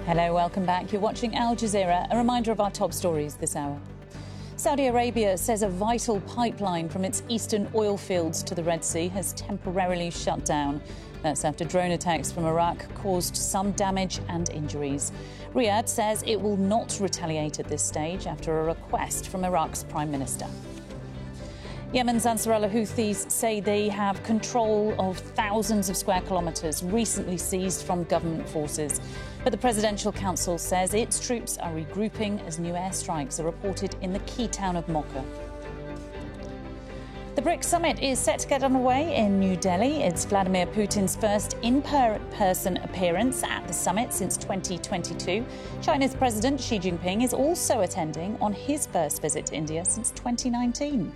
Hello, welcome back. You're watching Al Jazeera. A reminder of our top stories this hour. Saudi Arabia says a vital pipeline from its eastern oil fields to the Red Sea has temporarily shut down. That's after drone attacks from Iraq caused some damage and injuries. Riyadh says it will not retaliate at this stage after a request from Iraq's Prime Minister. Yemen's Ansar al-Houthis say they have control of thousands of square kilometres recently seized from government forces. But the Presidential Council says its troops are regrouping as new airstrikes are reported in the key town of Mocha. The BRICS summit is set to get underway in New Delhi. It's Vladimir Putin's first in-person appearance at the summit since 2022. China's President Xi Jinping is also attending on his first visit to India since 2019.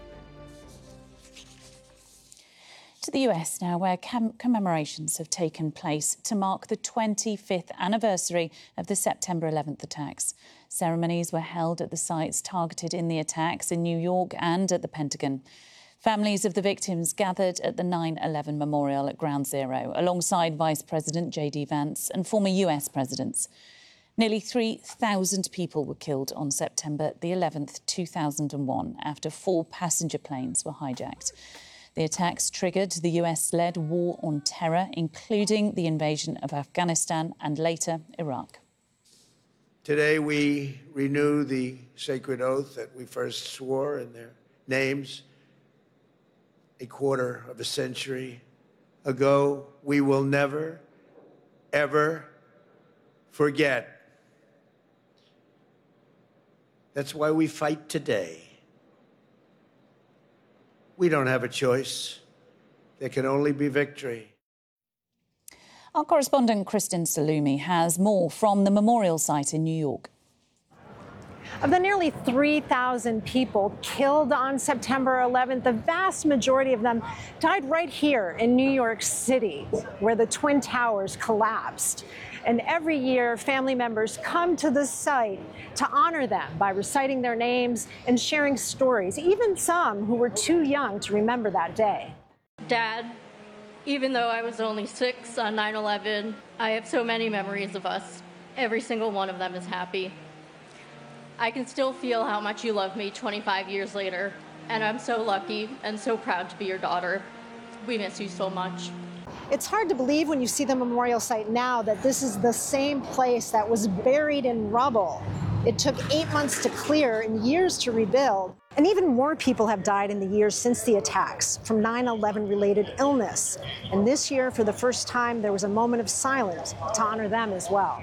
To the US now, where commemorations have taken place to mark the 25th anniversary of the September 11th attacks. Ceremonies were held at the sites targeted in the attacks in New York and at the Pentagon. Families of the victims gathered at the 9/11 memorial at Ground Zero, alongside Vice President J.D. Vance and former US presidents. Nearly 3,000 people were killed on September the 11th, 2001, after 4 passenger planes were hijacked. The attacks triggered the US-led war on terror, including the invasion of Afghanistan and later Iraq. Today we renew the sacred oath that we first swore in their names a quarter of a century ago. We will never, ever forget. That's why we fight today. We don't have a choice. There can only be victory. Our correspondent Kristin Salumi has more from the memorial site in New York. Of the nearly 3,000 people killed on September 11th, the vast majority of them died right here in New York City, where the Twin Towers collapsed. And every year, family members come to the site to honor them by reciting their names and sharing stories, even some who were too young to remember that day. Dad, even though I was only 6 on 9/11, I have so many memories of us. Every single one of them is happy. I can still feel how much you love me 25 years later, and I'm so lucky and so proud to be your daughter. We miss you so much. It's hard to believe when you see the memorial site now that this is the same place that was buried in rubble. It took 8 months to clear and years to rebuild. And even more people have died in the years since the attacks from 9/11 related illness. And this year, for the first time, there was a moment of silence to honor them as well.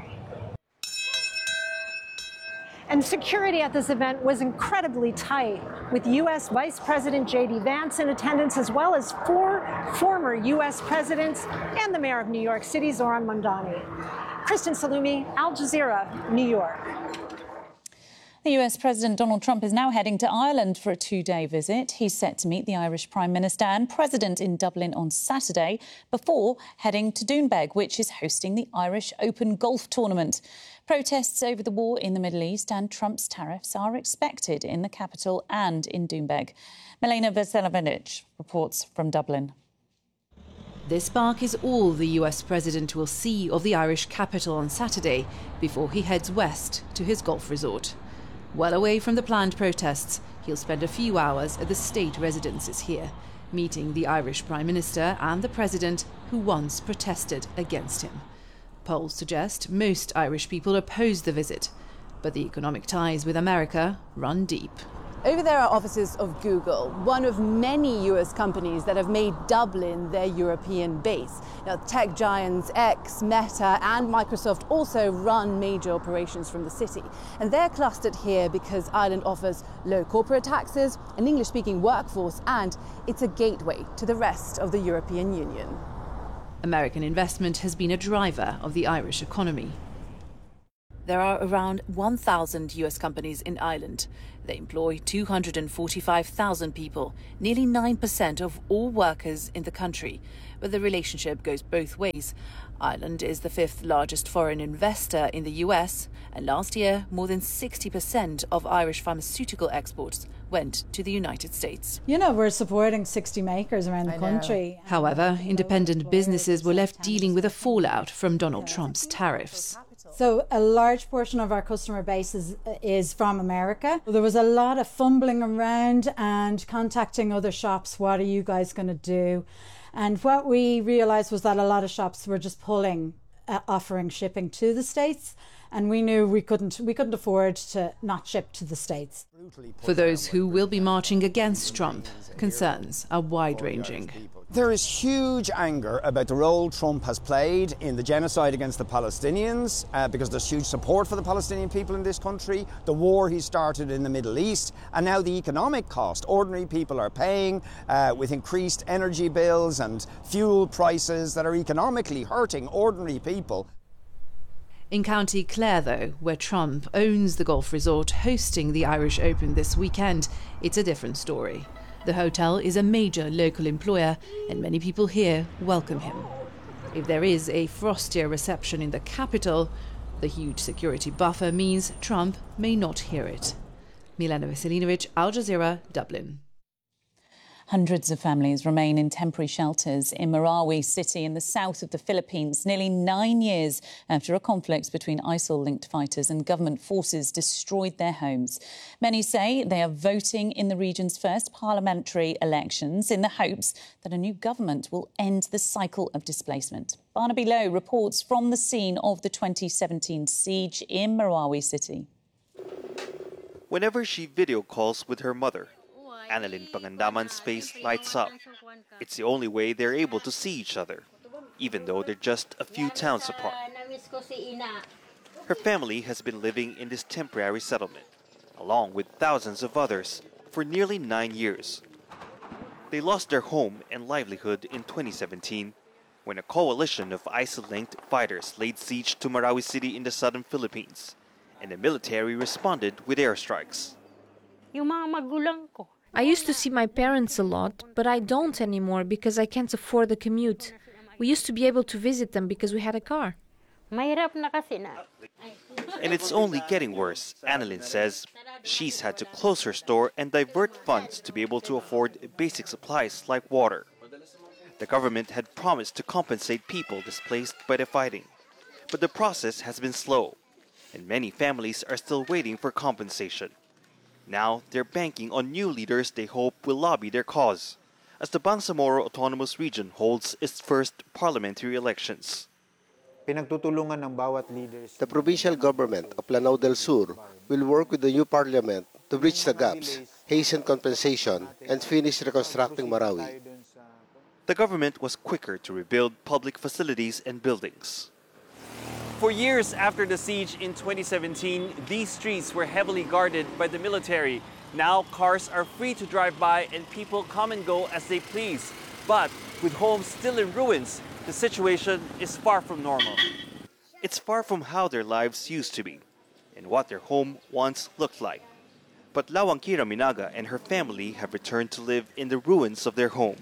And security at this event was incredibly tight, with U.S. Vice President J.D. Vance in attendance, as well as 4 former U.S. presidents and the mayor of New York City, Zohran Mamdani. Kristin Salumi, Al Jazeera, New York. The US President Donald Trump is now heading to Ireland for a 2-day visit. He's set to meet the Irish Prime Minister and President in Dublin on Saturday before heading to Doonbeg, which is hosting the Irish Open Golf Tournament. Protests over the war in the Middle East and Trump's tariffs are expected in the capital and in Doonbeg. Milena Veselinovic reports from Dublin. This park is all the US President will see of the Irish capital on Saturday before he heads west to his golf resort. Well away from the planned protests, he'll spend a few hours at the state residences here, meeting the Irish Prime Minister and the President who once protested against him. Polls suggest most Irish people oppose the visit, but the economic ties with America run deep. Over there are offices of Google, one of many US companies that have made Dublin their European base. Now, tech giants X, Meta and Microsoft also run major operations from the city. And they're clustered here because Ireland offers low corporate taxes, an English-speaking workforce, and it's a gateway to the rest of the European Union. American investment has been a driver of the Irish economy. There are around 1,000 US companies in Ireland. They employ 245,000 people, nearly 9% of all workers in the country. But the relationship goes both ways. Ireland is the 5th largest foreign investor in the US, and last year, more than 60% of Irish pharmaceutical exports went to the United States. You know, we're supporting 60 makers around the country. However, independent businesses were left dealing with the fallout from Donald Trump's tariffs. So a large portion of our customer base is from America. There was a lot of fumbling around and contacting other shops. What are you guys going to do? And what we realized was that a lot of shops were just pulling, offering shipping to the States. And we knew we couldn't afford to not ship to the States. For those who will be marching against Trump, concerns are wide-ranging. There is huge anger about the role Trump has played in the genocide against the Palestinians, because there's huge support for the Palestinian people in this country, the war he started in the Middle East, and now the economic cost ordinary people are paying with increased energy bills and fuel prices that are economically hurting ordinary people. In County Clare, though, where Trump owns the golf resort hosting the Irish Open this weekend, it's a different story. The hotel is a major local employer, and many people here welcome him. If there is a frostier reception in the capital, the huge security buffer means Trump may not hear it. Milena Veselinovic, Al Jazeera, Dublin. Hundreds of families remain in temporary shelters in Marawi City in the south of the Philippines, nearly 9 years after a conflict between ISIL-linked fighters and government forces destroyed their homes. Many say they are voting in the region's first parliamentary elections in the hopes that a new government will end the cycle of displacement. Barnaby Lowe reports from the scene of the 2017 siege in Marawi City. Whenever she video calls with her mother, Annalyn Pangandaman's face lights up. It's the only way they're able to see each other, even though they're just a few towns apart. Her family has been living in this temporary settlement, along with thousands of others, for nearly 9 years. They lost their home and livelihood in 2017 when a coalition of ISIL-linked fighters laid siege to Marawi City in the southern Philippines, and the military responded with airstrikes. I used to see my parents a lot, but I don't anymore because I can't afford the commute. We used to be able to visit them because we had a car. And it's only getting worse, Annalyn says. She's had to close her store and divert funds to be able to afford basic supplies like water. The government had promised to compensate people displaced by the fighting, but the process has been slow, and many families are still waiting for compensation. Now, they're banking on new leaders they hope will lobby their cause, as the Bangsamoro Autonomous Region holds its first parliamentary elections. The provincial government of Lanao del Sur will work with the new parliament to bridge the gaps, hasten compensation, and finish reconstructing Marawi. The government was quicker to rebuild public facilities and buildings. For years after the siege in 2017, these streets were heavily guarded by the military. Now cars are free to drive by and people come and go as they please. But with homes still in ruins, the situation is far from normal. It's far from how their lives used to be and what their home once looked like. But Lawang Kira Minaga and her family have returned to live in the ruins of their home.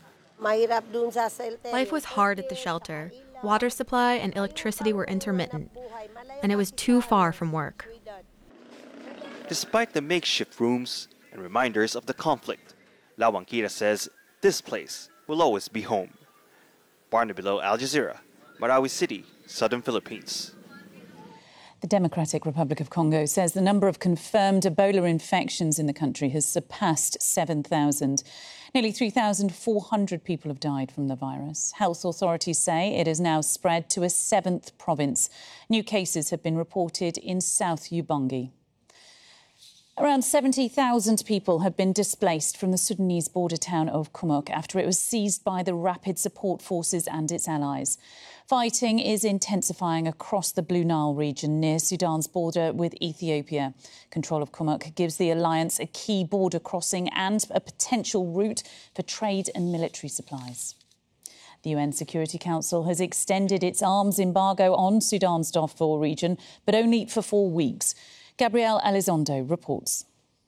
Life was hard at the shelter. Water supply and electricity were intermittent, and it was too far from work. Despite the makeshift rooms and reminders of the conflict, Lawang Kira says this place will always be home. Barnaby Lowe, Al Jazeera, Marawi City, southern Philippines. The Democratic Republic of Congo says the number of confirmed Ebola infections in the country has surpassed 7,000. Nearly 3,400 people have died from the virus. Health authorities say it has now spread to a 7th province. New cases have been reported in South Ubangi. Around 70,000 people have been displaced from the Sudanese border town of Kumuk after it was seized by the Rapid Support Forces and its allies. Fighting is intensifying across the Blue Nile region near Sudan's border with Ethiopia. Control of Kumuk gives the alliance a key border crossing and a potential route for trade and military supplies. The UN Security Council has extended its arms embargo on Sudan's Darfur region, but only for 4 weeks. Gabrielle Elizondo reports.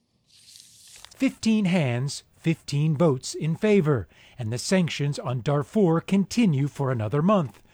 15 hands, 15 votes in favour, and the sanctions on Darfur continue for another month.